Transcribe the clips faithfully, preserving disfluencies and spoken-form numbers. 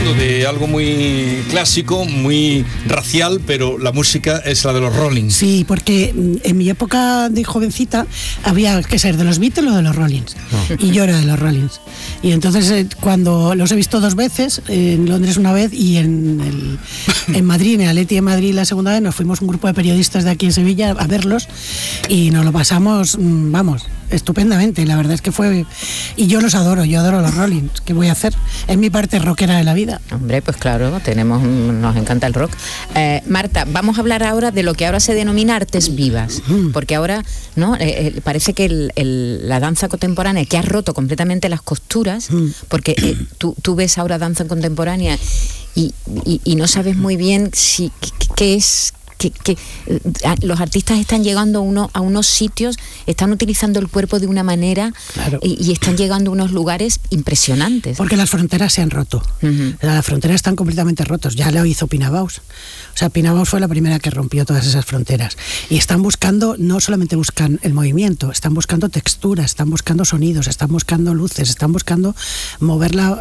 hablando de algo muy clásico, muy racial, pero la música es la de los Rollins. Sí, porque en mi época de jovencita había que ser de los Beatles o de los Rollins. Oh. Y yo era de los Rollins. Y entonces cuando los he visto dos veces, en Londres una vez y en, el, en Madrid, en el Atleti de Madrid la segunda vez, nos fuimos un grupo de periodistas de aquí en Sevilla a verlos y nos lo pasamos, vamos, estupendamente. La verdad es que fue... Y yo los adoro, yo adoro los Rollins. ¿Qué voy a hacer? Es mi parte rockera de la vida. Hombre, pues claro, tenemos, nos encanta el rock. Eh, Marta, vamos a hablar ahora de lo que ahora se denomina artes vivas, porque ahora, ¿no? Eh, eh, parece que el, el, la danza contemporánea, que ha roto completamente las costuras, porque eh, tú, tú ves ahora danza contemporánea y, y, y no sabes muy bien si qué es... Que, que los artistas están llegando a, uno, a unos sitios, están utilizando el cuerpo de una manera, claro. y, y están llegando a unos lugares impresionantes. Porque las fronteras se han roto. Uh-huh. Las fronteras están completamente rotas. Ya lo hizo Pina Bausch. O sea, Pina Bausch fue la primera que rompió todas esas fronteras. Y están buscando, no solamente buscan el movimiento, están buscando texturas, están buscando sonidos, están buscando luces, están buscando moverla,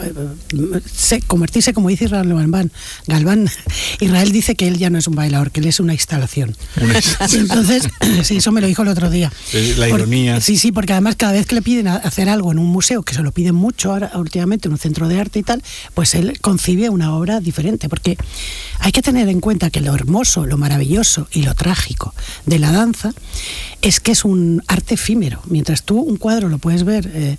eh, convertirse, como dice Israel Galván. Galván. Israel dice que él ya no es un bailador, que él es un una instalación. Una instalación. Entonces, sí, eso me lo dijo el otro día. La ironía. Por, sí, sí, porque además cada vez que le piden hacer algo en un museo, que se lo piden mucho ahora, últimamente en un centro de arte y tal, pues él concibe una obra diferente, porque hay que tener en cuenta que lo hermoso, lo maravilloso y lo trágico de la danza es que es un arte efímero. Mientras tú un cuadro lo puedes ver eh,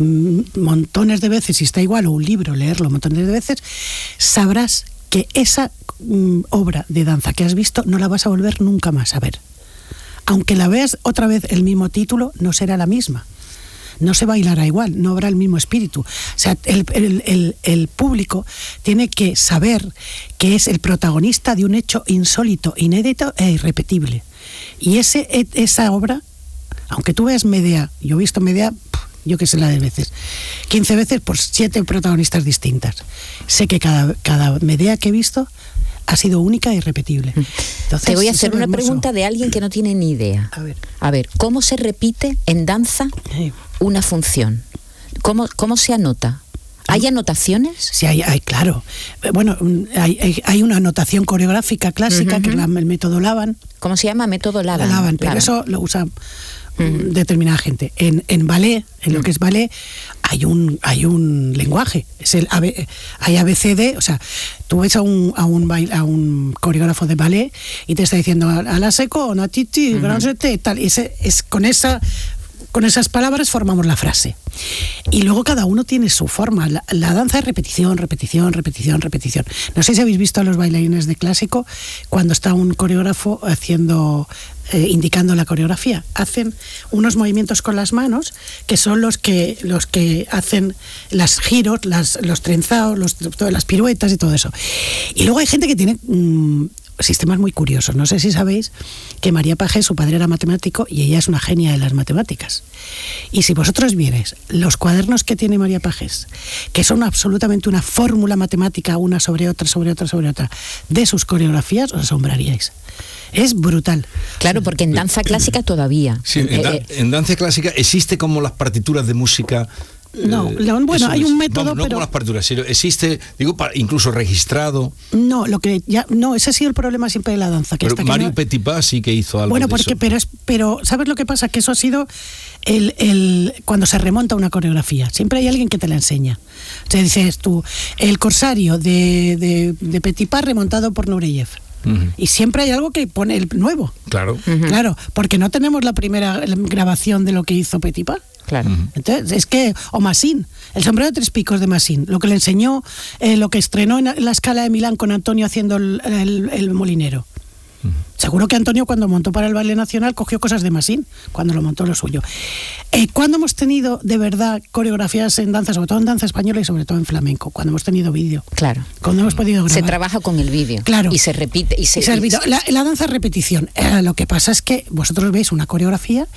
montones de veces y está igual, o un libro, leerlo montones de veces, sabrás que esa mm, obra de danza que has visto no la vas a volver nunca más a ver. Aunque la veas otra vez el mismo título, no será la misma. No se bailará igual, no habrá el mismo espíritu. O sea, el, el, el, el público tiene que saber que es el protagonista de un hecho insólito, inédito e irrepetible. Y ese, esa obra, aunque tú veas Medea, yo he visto Medea... yo que sé la de veces, quince veces por siete protagonistas distintas. Sé que cada, cada Medea que he visto ha sido única e irrepetible. Entonces, te voy a hacer una hermoso. pregunta de alguien que no tiene ni idea. A ver, a ver ¿cómo se repite en danza una función? ¿Cómo, cómo se anota? ¿Hay anotaciones? Sí, hay, hay claro. Bueno, hay, hay, hay una anotación coreográfica clásica, uh-huh. que es la, el método Laban. ¿Cómo se llama? Método Laban. Laban, pero Laban. Eso lo usa... Uh-huh. determinada gente. En, en ballet, en uh-huh. lo que es ballet, hay un hay un lenguaje. Es el A B, hay A B C D, o sea, tú ves a un a un bail, a un coreógrafo de ballet y te está diciendo a la seco, una titi, uh-huh. gran sete, tal, y ese, es con esa con esas palabras formamos la frase. Y luego cada uno tiene su forma. La, la danza es repetición, repetición, repetición, repetición. No sé si habéis visto a los bailarines de clásico cuando está un coreógrafo haciendo eh, indicando la coreografía. Hacen unos movimientos con las manos que son los que los que hacen los giros, las, los trenzados, los, todas las piruetas y todo eso. Y luego hay gente que tiene mmm, sistemas muy curiosos. No sé si sabéis que María Pagés, su padre era matemático y ella es una genia de las matemáticas. Y si vosotros vierais los cuadernos que tiene María Pagés, que son absolutamente una fórmula matemática, una sobre otra, sobre otra, sobre otra, de sus coreografías, os asombraríais. Es brutal. Claro, porque en danza clásica todavía. Sí, en, da- en danza clásica existe como las partituras de música. No, eh, bueno, hay un método, vamos, no pero... como las partituras, sino existe, digo, para, incluso registrado. No, lo que ya no, ese ha sido el problema siempre de la danza. Que pero Mario no... Petipa sí que hizo algo. Bueno, de porque eso. pero es, pero ¿sabes lo que pasa? Que eso ha sido el, el cuando se remonta una coreografía. Siempre hay alguien que te la enseña. O sea, dices tú, el corsario de, de, de Petipa remontado por Nureyev. Uh-huh. Y siempre hay algo que pone el nuevo. Claro. Uh-huh. Claro, porque no tenemos la primera grabación de lo que hizo Petipa. Claro. Uh-huh. Entonces, es que, o Massin, el sombrero de tres picos de Massin, lo que le enseñó, eh, lo que estrenó en la Scala de Milán con Antonio haciendo el, el, el molinero. Uh-huh. Seguro que Antonio, cuando montó para el Ballet Nacional, cogió cosas de Massin, cuando lo montó lo suyo. Eh, ¿Cuándo hemos tenido, de verdad, coreografías en danza, sobre todo en danza española y sobre todo en flamenco? Cuando hemos tenido vídeo. Claro. Cuando hemos podido grabar. Se trabaja con el vídeo. Claro. Y se repite. Y se, y se repite. La, la danza es repetición. Eh, lo que pasa es que vosotros veis una coreografía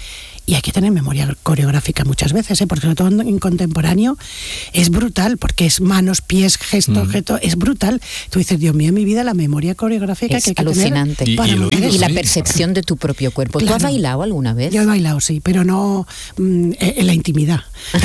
Y hay que tener memoria coreográfica muchas veces, ¿eh? Porque sobre todo en contemporáneo es brutal, porque es manos, pies, gestos, mm. gestos, es brutal. Tú dices, Dios mío, en mi vida la memoria coreográfica es que hay que alucinante. tener para y, y, oído, y la sí. percepción de tu propio cuerpo. Claro. ¿Tú has bailado alguna vez? Yo he bailado, sí, pero no mmm, en la intimidad.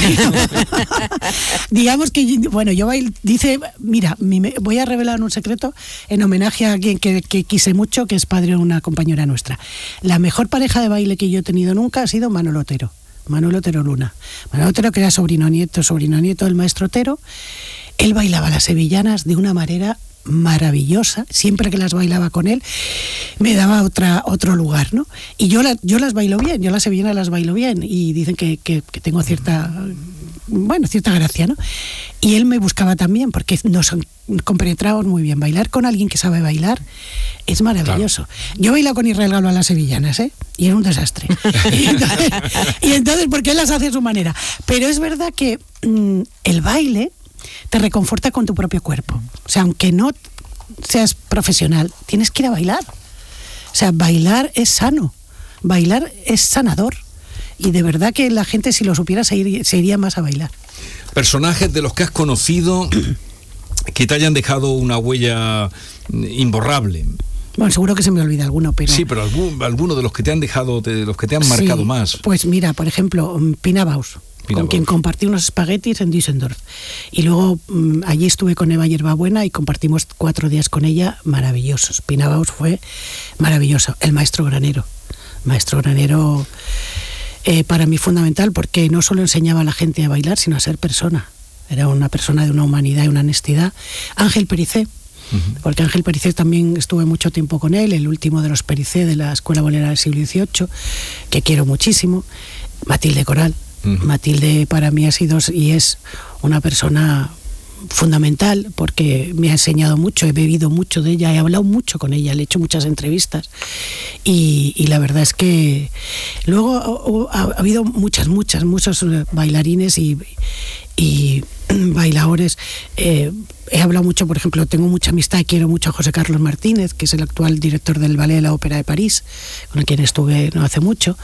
Digamos que, bueno, yo bailo, dice, mira, mi, voy a revelar un secreto en homenaje a alguien que, que quise mucho, que es padre de una compañera nuestra. La mejor pareja de baile que yo he tenido nunca ha sido Manolo Otero. Manuel Otero Luna. Manuel Otero, que era sobrino nieto, sobrino nieto del maestro Otero. Él bailaba las sevillanas de una manera maravillosa, siempre que las bailaba con él me daba otra otro lugar, ¿no? Y yo, la, yo las bailo bien, yo las sevillanas las bailo bien y dicen que, que, que tengo cierta, bueno, cierta gracia, ¿no? Y él me buscaba también porque nos compenetramos muy bien. Bailar con alguien que sabe bailar es maravilloso. Claro. Yo bailo con Israel Galo a las sevillanas, ¿eh? Y es un desastre. y, entonces, y entonces, porque él las hace a su manera. Pero es verdad que mmm, el baile te reconforta con tu propio cuerpo. O sea, aunque no seas profesional, tienes que ir a bailar. O sea, bailar es sano, bailar es sanador. Y de verdad que la gente, si lo supiera, se iría, se iría más a bailar. Personajes de los que has conocido que te hayan dejado una huella imborrable. Bueno, seguro que se me olvida alguno, pero... Sí, pero algún, alguno de los que te han dejado, de los que te han marcado sí, más. Pues mira, por ejemplo, Pina Bausch, Pina con Bausch. Quien compartí unos espaguetis en Düsseldorf. Y luego mmm, allí estuve con Eva Hierbabuena y compartimos cuatro días con ella maravillosos. Pina Bausch fue maravilloso. El maestro Granero. Maestro Granero eh, para mí fundamental porque no solo enseñaba a la gente a bailar, sino a ser persona. Era una persona de una humanidad y una honestidad. Ángel Pericé. Porque Ángel Pericé también estuve mucho tiempo con él, el último de los Pericé de la Escuela Bolera del siglo dieciocho, que quiero muchísimo. Matilde Coral. Uh-huh. Matilde para mí ha sido y es una persona fundamental porque me ha enseñado mucho, he bebido mucho de ella, he hablado mucho con ella, le he hecho muchas entrevistas y, y la verdad es que luego ha, ha, ha habido muchas, muchas, muchos bailarines y, y bailadores. Eh, he hablado mucho, por ejemplo, tengo mucha amistad y quiero mucho a José Carlos Martínez, que es el actual director del Ballet de la Ópera de París, con quien estuve no hace mucho.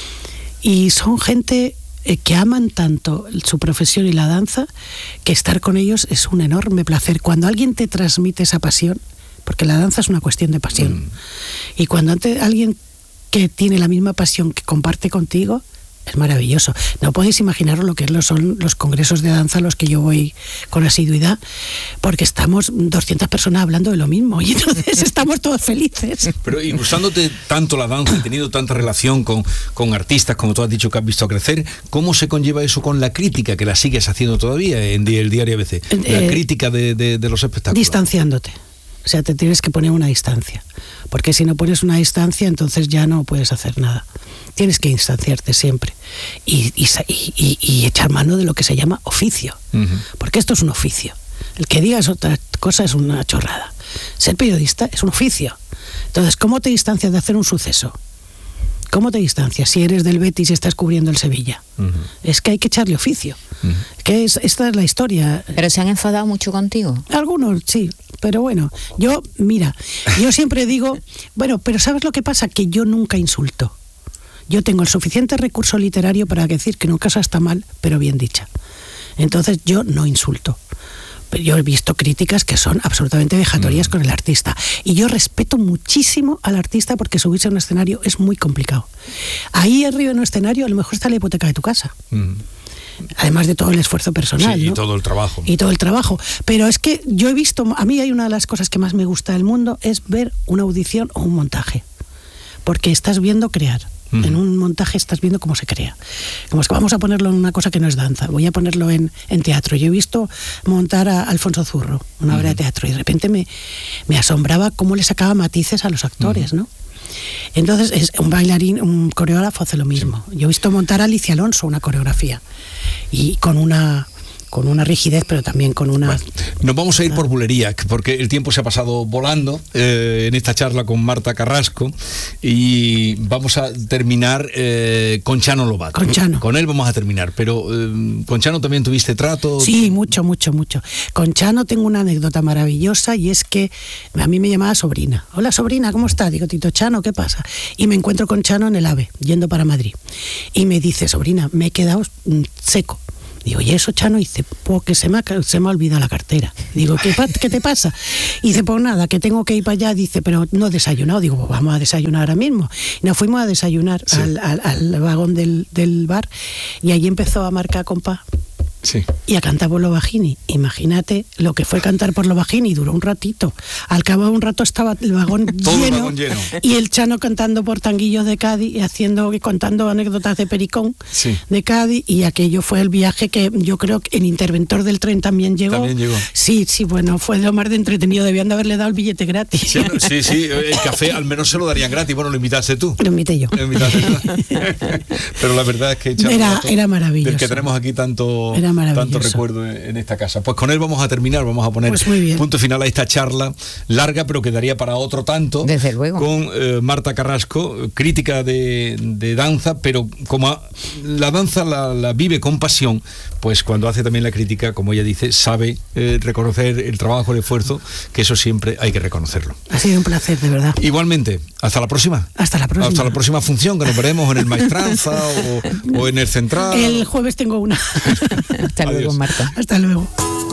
Y son gente eh, que aman tanto su profesión y la danza, que estar con ellos es un enorme placer. Cuando alguien te transmite esa pasión, porque la danza es una cuestión de pasión, mm. y cuando ante, alguien que tiene la misma pasión que comparte contigo, es maravilloso. No podéis imaginaros lo que son los congresos de danza a los que yo voy con asiduidad, porque estamos doscientas personas hablando de lo mismo y entonces estamos todos felices. Pero y gustándote tanto la danza y teniendo tanta relación con, con artistas, como tú has dicho que has visto crecer, ¿cómo se conlleva eso con la crítica, que la sigues haciendo todavía en el diario A B C? La eh, crítica de, de, de los espectáculos. Distanciándote. O sea, te tienes que poner una distancia. Porque si no pones una distancia, entonces ya no puedes hacer nada. Tienes que distanciarte siempre. Y, y, y, y echar mano de lo que se llama oficio. Uh-huh. Porque esto es un oficio. El que digas otra cosa es una chorrada. Ser periodista es un oficio. Entonces, ¿cómo te distancias de hacer un suceso? ¿Cómo te distancias si eres del Betis y estás cubriendo el Sevilla? Uh-huh. Es que hay que echarle oficio. Uh-huh. Que es, esta es la historia. ¿Pero se han enfadado mucho contigo? Algunos, sí. Pero bueno, yo, mira, yo siempre digo, bueno, pero ¿sabes lo que pasa? Que yo nunca insulto. Yo tengo el suficiente recurso literario para decir que una cosa está mal, pero bien dicha. Entonces yo no insulto. Pero yo he visto críticas que son absolutamente vejatorias mm. con el artista. Y yo respeto muchísimo al artista porque subirse a un escenario es muy complicado. Ahí arriba en un escenario a lo mejor está la hipoteca de tu casa. Mm. Además de todo el esfuerzo personal, sí, y ¿no? todo el trabajo. Y todo el trabajo. Pero es que yo he visto, a mí hay una de las cosas que más me gusta del mundo, es ver una audición o un montaje. Porque estás viendo crear. Uh-huh. En un montaje estás viendo cómo se crea. Como es que vamos a ponerlo en una cosa que no es danza, voy a ponerlo en, en teatro. Yo he visto montar a Alfonso Zurro, una uh-huh. obra de teatro, y de repente me, me asombraba cómo le sacaba matices a los actores, uh-huh. ¿no? Entonces, es un bailarín, un coreógrafo hace lo mismo. Yo he visto montar a Alicia Alonso una coreografía y con una con una rigidez, pero también con una... Bueno, nos vamos a ir por bulerías, porque el tiempo se ha pasado volando eh, en esta charla con Marta Carrasco, y vamos a terminar eh, con Chano Lobato. Con Chano. Con él vamos a terminar, pero eh, con Chano también tuviste trato. Sí, mucho, mucho, mucho. Con Chano tengo una anécdota maravillosa, y es que a mí me llamaba sobrina. Hola, sobrina, ¿cómo estás? Digo, Tito Chano, ¿qué pasa? Y me encuentro con Chano en el AVE, yendo para Madrid. Y me dice, sobrina, me he quedado mm, seco. Digo, ¿y eso, Chano? Y dice, pues que se me ha, se me ha olvidado la cartera. Digo, ¿qué, ¿qué te pasa? Y dice, pues nada, que tengo que ir para allá. Dice, pero no he desayunado. Digo, pues vamos a desayunar ahora mismo. Y nos fuimos a desayunar sí. al, al, al vagón del, del bar, y allí empezó a marcar compás. Sí. Y a cantar por los Bajini. Imagínate lo que fue cantar por los Bajini, duró un ratito. Al cabo de un rato estaba el vagón, Todo lleno, el vagón lleno, y el Chano cantando por Tanguillos de Cádiz y haciendo y contando anécdotas de Pericón sí. de Cádiz, y aquello fue el viaje que yo creo que el Interventor del Tren también llegó. También llegó. Sí, sí, bueno, fue lo más de entretenido, debían de haberle dado el billete gratis. Sí, sí, sí, el café al menos se lo darían gratis. Bueno, lo invitaste tú. Lo invité yo. Lo invitaste tú. Pero la verdad es que Chano era, Lobato, era maravilloso. del que tenemos aquí tanto, era tanto recuerdo en esta casa. Pues con él vamos a terminar, vamos a poner pues muy bien. punto final a esta charla larga, pero quedaría para otro tanto. Desde luego. Con eh, Marta Carrasco, crítica de, de danza, pero como a, la danza la, la vive con pasión, pues cuando hace también la crítica, como ella dice, sabe eh, reconocer el trabajo, el esfuerzo, que eso siempre hay que reconocerlo. Ha sido un placer, de verdad. Igualmente, hasta la próxima. Hasta la próxima. Hasta la próxima función, que nos veremos en el Maestranza o, o en el Central. El jueves tengo una. Hasta luego, Marta. Hasta luego.